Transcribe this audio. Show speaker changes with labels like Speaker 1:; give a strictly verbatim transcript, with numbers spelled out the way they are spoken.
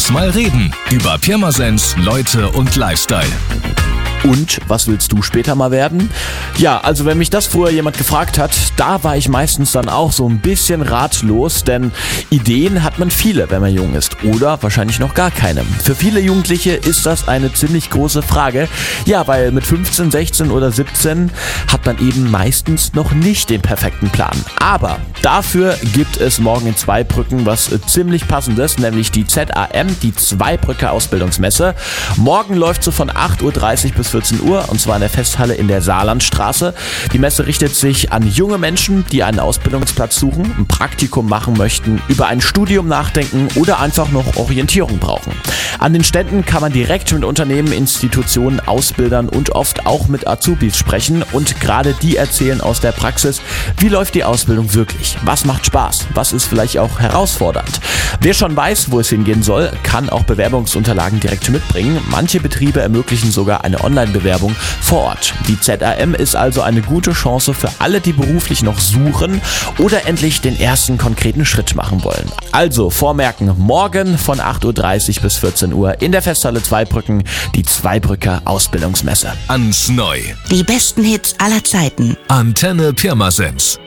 Speaker 1: Lass mal reden über Pirmasens, Leute und Lifestyle.
Speaker 2: Und was willst du später mal werden? Ja, also wenn mich das früher jemand gefragt hat, da war ich meistens dann auch so ein bisschen ratlos, denn Ideen hat man viele, wenn man jung ist, oder wahrscheinlich noch gar keine. Für viele Jugendliche ist das eine ziemlich große Frage, ja, weil mit fünfzehn, sechzehn oder siebzehn hat man eben meistens noch nicht den perfekten Plan. Aber dafür gibt es morgen in Zweibrücken was ziemlich Passendes, nämlich die Z A M, die Zweibrücker Ausbildungsmesse. Morgen läuft sie von acht Uhr dreißig bis vierzehn Uhr, und zwar in der Festhalle in der Saarlandstraße. Die Messe richtet sich an junge Menschen, die einen Ausbildungsplatz suchen, ein Praktikum machen möchten, über ein Studium nachdenken oder einfach noch Orientierung brauchen. An den Ständen kann man direkt mit Unternehmen, Institutionen, Ausbildern und oft auch mit Azubis sprechen, und gerade die erzählen aus der Praxis, wie läuft die Ausbildung wirklich, was macht Spaß, was ist vielleicht auch herausfordernd. Wer schon weiß, wo es hingehen soll, kann auch Bewerbungsunterlagen direkt mitbringen. Manche Betriebe ermöglichen sogar eine Online-Bewerbung vor Ort. Die Z A M ist also eine gute Chance für alle, die beruflich noch suchen oder endlich den ersten konkreten Schritt machen wollen. Also vormerken, morgen von acht Uhr dreißig bis vierzehn Uhr in der Festhalle Zweibrücken, die Zweibrücker Ausbildungsmesse.
Speaker 1: Ans Neu.
Speaker 3: Die besten Hits aller Zeiten.
Speaker 1: Antenne Pirmasens.